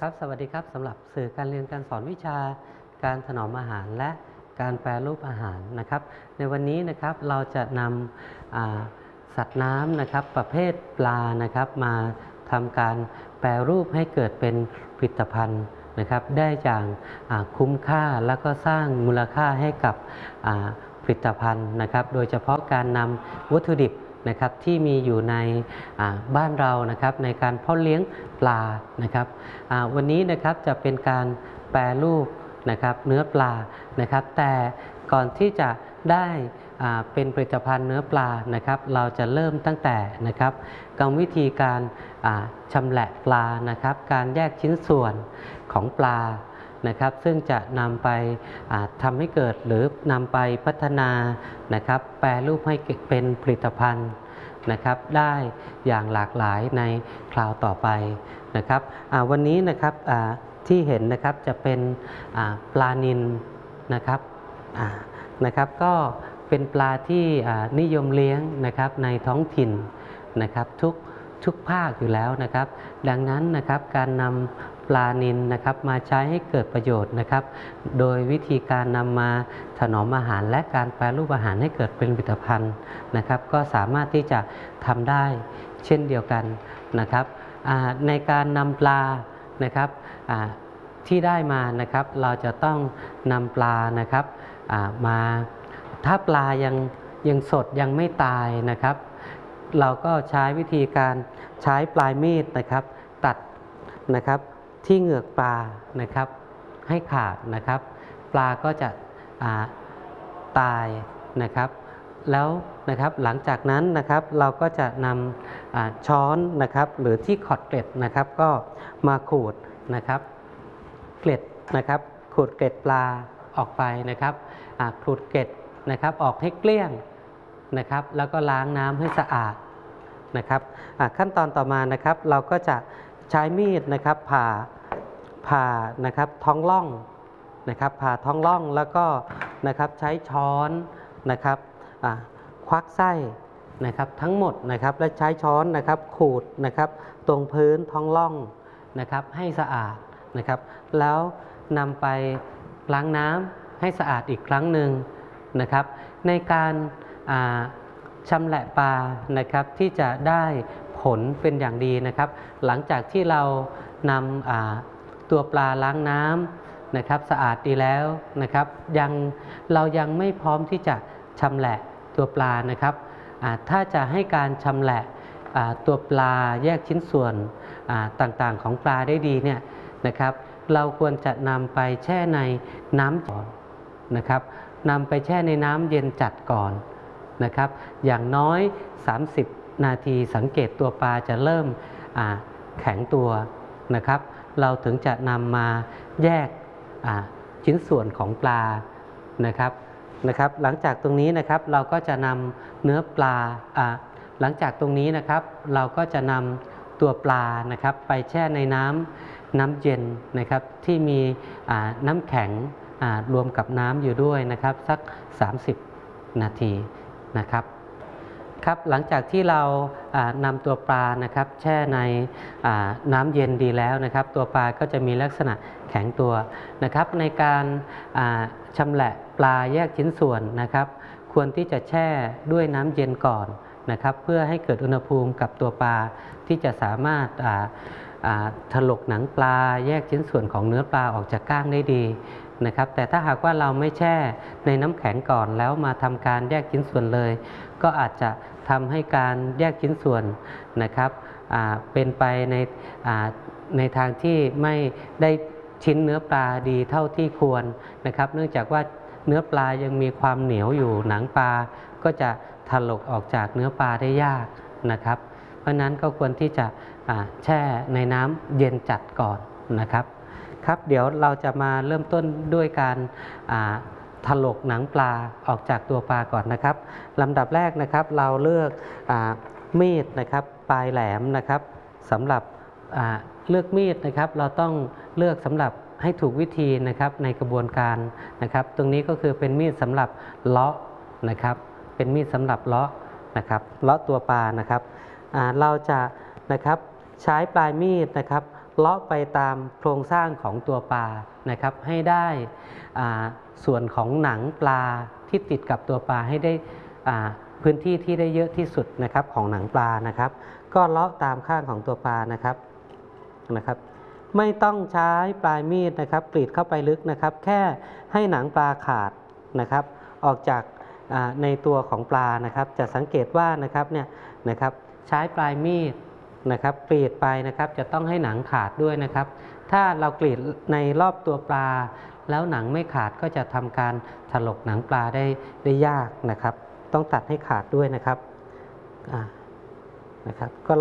ครับสวัสดีครับสำหรับสื่อการเรียนการสอนวิชาการถนอมอาหารและการแปรรูปอาหารนะครับในวันนี้นะครับเราจะนำสัตว์น้ำนะครับประเภทปลานะครับมาทำการแปรรูปให้เกิดเป็นผลิตภัณฑ์นะครับได้อย่างคุ้มค่าแล้วก็สร้างมูลค่าให้กับผลิตภัณฑ์นะครับโดยเฉพาะการนำวัตถุดิบนะครับที่มีอยู่ในบ้านเรานะครับในการเพาะเลี้ยงปลานะครับวันนี้นะครับจะเป็นการแปรรูปนะครับเนื้อปลานะครับแต่ก่อนที่จะได้เป็นผลิตภัณฑ์เนื้อปลานะครับเราจะเริ่มตั้งแต่นะครับกรรมวิธีการชำแหละปลานะครับการแยกชิ้นส่วนของปลานะครับซึ่งจะนำไปทำให้เกิดหรือนำไปพัฒนานะครับแปรรูปให้เป็นผลิตภัณฑ์นะครับได้อย่างหลากหลายในคราวต่อไปนะครับวันนี้นะครับที่เห็นนะครับจะเป็นปลานิลนะครับก็เป็นปลาที่นิยมเลี้ยงนะครับในท้องถิ่นนะครับทุกภาคอยู่แล้วนะครับดังนั้นนะครับการนำปลานิลนะครับมาใช้ให้เกิดประโยชน์นะครับโดยวิธีการนำมาถนอมอาหารและการแปรรูปอาหารให้เกิดเป็นผลิตภัณฑ์นะครับก็สามารถที่จะทำได้เช่นเดียวกันนะครับในการนำปลานะครับที่ได้มานะครับเราจะต้องนำปลานะครับมาถ้าปลายังสดยังไม่ตายนะครับเราก็ใช้วิธีการใช้ปลายมีดนะครับตัดนะครับที่เหงือกปลานะครับให้ขาดนะครับปลาก็จะตายนะครับแล้วนะครับหลังจากนั้นนะครับเราก็จะนำช้อนนะครับหรือที่ขอดเกล็ดนะครับก็มาขูดนะครับเกล็ดนะครับขูดเกล็ดปลาออกไปนะครับขูดเกล็ดนะครับออกให้เกลี้ยงนะครับแล้วก็ล้างน้ำให้สะอาดนะครับขั้นตอนต่อมานะครับเราก็จะใช้มีดนะครับผ่านะครับท้องร่องนะครับผ่าท้องร่องแล้วก็นะครับใช้ช้อนนะครับควักไส้นะครับทั้งหมดนะครับและใช้ช้อนนะครับขูดนะครับตรงพื้นท้องร่องนะครับให้สะอาดนะครับแล้วนำไปล้างน้ำให้สะอาดอีกครั้งหนึ่งนะครับในการชำแหละปลานะครับที่จะได้ผลเป็นอย่างดีนะครับหลังจากที่เรานำตัวปลาล้างน้ำนะครับสะอาดดีแล้วนะครับเรายังไม่พร้อมที่จะชำแหละตัวปลานะครับถ้าจะให้การชำแหละตัวปลาแยกชิ้นส่วนต่างๆของปลาได้ดีเนี่ยนะครับเราควรจะนำไปแช่ในน้ำก่อนนะครับนำไปแช่ในน้ำเย็นจัดก่อนนะครับอย่างน้อย30นาทีสังเกตตัวปลาจะเริ่มแข็งตัวนะครับเราถึงจะนำมาแยกชิ้นส่วนของปลานะครับหลังจากตรงนี้นะครับเราก็จะนำเนื้อปลาหลังจากตรงนี้นะครับเราก็จะนำตัวปลานะครับไปแช่ในน้ำเย็นนะครับที่มีน้ำแข็งรวมกับน้ำอยู่ด้วยนะครับสัก30นาทีนะครับหลังจากที่เรานำตัวปลานะครับแช่ในน้ำเย็นดีแล้วนะครับตัวปลาก็จะมีลักษณะแข็งตัวนะครับในการชำแหละปลาแยกชิ้นส่วนนะครับควรที่จะแช่ด้วยน้ำเย็นก่อนนะครับเพื่อให้เกิดอุณหภูมิกับตัวปลาที่จะสามารถถลกหนังปลาแยกชิ้นส่วนของเนื้อปลาออกจากก้างได้ดีนะครับแต่ถ้าหากว่าเราไม่แช่ในน้ำแข็งก่อนแล้วมาทำการแยกชิ้นส่วนเลยก็อาจจะทำให้การแยกชิ้นส่วนนะครับเป็นไปในทางที่ไม่ได้ชิ้นเนื้อปลาดีเท่าที่ควรนะครับเนื่องจากว่าเนื้อปลายังมีความเหนียวอยู่หนังปลาก็จะถลกออกจากเนื้อปลาได้ยากนะครับเพราะนั้นก็ควรที่จะแช่ในน้ำเย็นจัดก่อนนะครับเดี๋ยวเราจะมาเริ่มต้นด้วยการถลกหนังปลาออกจากตัวปลาก่อนนะครับลำดับแรกนะครับเราเลือกมีดนะครับปลายแหลมนะครับสำหรับเลือกมีดนะครับเราต้องเลือกสำหรับให้ถูกวิธีนะครับในกระบวนการนะครับตรงนี้ก็คือเป็นมีดสำหรับเลาะนะครับเป็นมีดสำหรับเลาะนะครับเลาะตัวปลานะครับเราจะนะครับใช้ปลายมีดนะครับเลาะไปตามโครงสร้างของตัวปลานะครับให้ได้ส่วนของหนังปลาที่ติดกับตัวปลาให้ได้พื้นที่ที่ได้เยอะที่สุดนะครับของหนังปลานะครับก็เลาะตามข้างของตัวปลานะครับไม่ต้องใช้ปลายมีดนะครับกรีดเข้าไปลึกนะครับแค่ให้หนังปลาขาดนะครับออกจากในตัวของปลานะครับจะสังเกตว่านะครับเนี่ยนะครับใช้ปลายมีดนะครับกรีดไปนะครับจะต้องให้หนังขาดด้วยนะครับถ้าเรากรีดในรอบตัวปลาแล้วหนังไม่ขาดก็จะทำการถลกหนังปลาได้ยากนะครับต้องตัดให้ขาดด้วยนะครับก็